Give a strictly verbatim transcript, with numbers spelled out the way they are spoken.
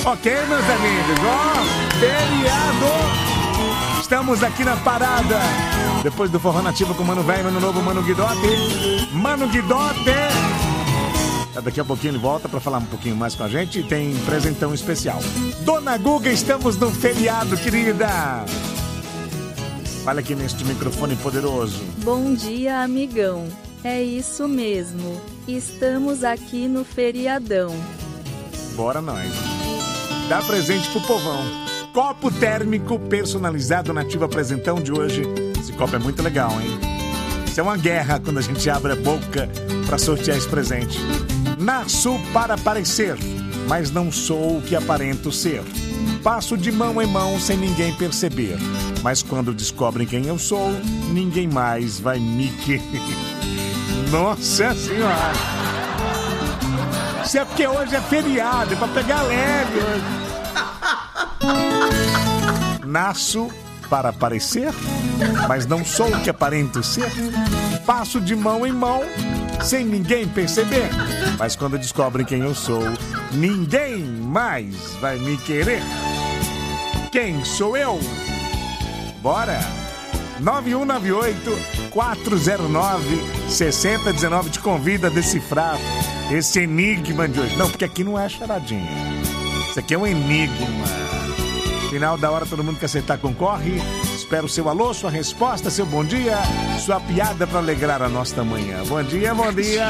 Ok, meus amigos, ó, feriado. Estamos aqui na parada. Depois do Forró Nativo com o Mano Velho, Mano Novo, Mano Guidotti. Mano Guidotti. Daqui a pouquinho ele volta para falar um pouquinho mais com a gente e tem presentão especial. Dona Guga, estamos no feriado, querida. Fala aqui neste microfone poderoso. Bom dia, amigão. É isso mesmo. Estamos aqui no feriadão. Bora nós. Dá presente pro povão. Copo térmico personalizado Nativa Presentão de hoje. Esse copo é muito legal, hein? Isso é uma guerra quando a gente abre a boca para sortear esse presente. Nasço para parecer, mas não sou o que aparento ser. Passo de mão em mão sem ninguém perceber. Mas quando descobrem quem eu sou, ninguém mais vai me querer. Nossa Senhora! Isso é porque hoje é feriado, é pra pegar leve hoje. Nasço para parecer, mas não sou o que aparento ser. Passo de mão em mão, sem ninguém perceber. Mas quando descobrem quem eu sou, ninguém mais vai me querer. Quem sou eu? Bora! nove um nove oito, quatro zero nove, seis zero um nove te convida a decifrar esse enigma de hoje. Não, porque aqui não é charadinha. Isso aqui é um enigma. Final da hora, todo mundo que acertar concorre. Espero o seu alô, sua resposta, seu bom dia, sua piada para alegrar a nossa manhã. Bom dia, bom dia.